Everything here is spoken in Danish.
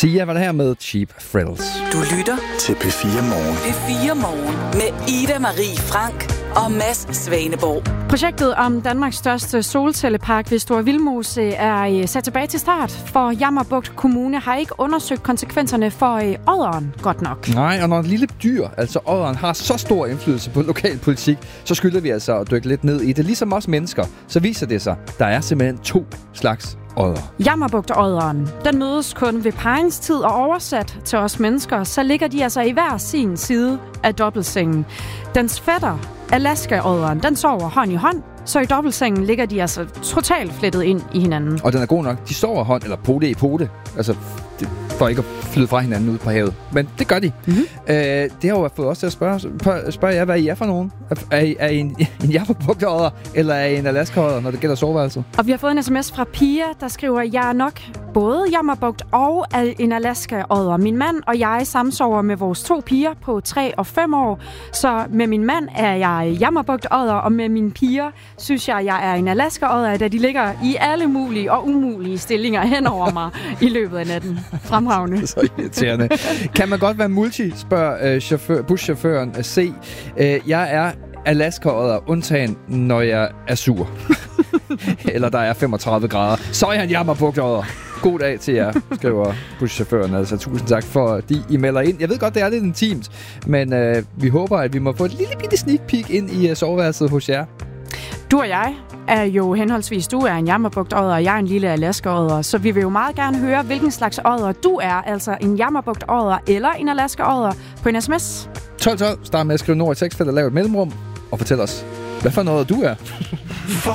Sia var det her med Cheap Thrills. Du lytter til P4 Morgen. P4 Morgen med Ida Marie Frank og Mads Svaneborg. Projektet om Danmarks største solcellepark ved Store Vildmose er sat tilbage til start, for Jammerbugt Kommune har ikke undersøgt konsekvenserne for odderen godt nok. Nej, og når et lille dyr, altså odderen, har så stor indflydelse på lokalpolitik, så skylder vi altså at dykke lidt ned i det. Ligesom os mennesker, så viser det sig, der er simpelthen 2 slags odder. Jammerbugt-odderen, den mødes kun ved paringstid, og oversat til os mennesker, så ligger de altså i hver sin side af dobbeltsengen. Dens fætter, Alaska-odderen, den sover hånd i hånd, så i dobbeltsengen ligger de altså totalt flettet ind i hinanden. Og den er god nok. De sover hånd eller pote i pote. Altså, for ikke at flyde fra hinanden ude på havet. Men det gør de. Mm-hmm. Det har jo fået os til at spørge jer, hvad I er for nogen. Er I en Jammerbugt-odder, eller er I en Alaska-odder, når det gælder soveværelset? Og vi har fået en sms fra Pia, der skriver, jeg er nok både Jammerbugt og en Alaska-odder. Min mand og jeg samsover med vores 2 piger på 3 og 5 år. Så med min mand er jeg Jammerbugt-odder, og med mine piger synes jeg er en Alaska-odder, da de ligger i alle mulige og umulige stillinger hen over mig i løbet af natten. Fremragende. Så irriterende. Kan man godt være multi, spørger buschaufføren C. Jeg er Alaska-odder, undtagen når jeg er sur. Eller der er 35 grader. Så er jeg en Jammerbugt-odder. God dag til jer, skriver buschaufføren. Altså, tusind tak for, at I melder ind. Jeg ved godt, det er lidt intimt, men vi håber, at vi må få et lille bitte sneak peek ind i soveværelset hos jer. Du og jeg er jo henholdsvis, du er en Jammerbugt-odder, og jeg er en lille Alaska-odder. Så vi vil jo meget gerne høre, hvilken slags odder du er. Altså en Jammerbugt-odder eller en Alaska-odder på en sms. 1212, start med at skrive nord i tekstfeltet, lav et mellemrum og fortæl os, hvad for noget du er.